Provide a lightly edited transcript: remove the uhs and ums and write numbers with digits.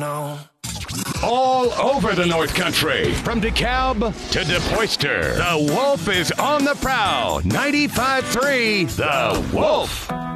know. All over the North Country, from DeKalb to DePoister, the Wolf is on the prowl. 95.3, The Wolf.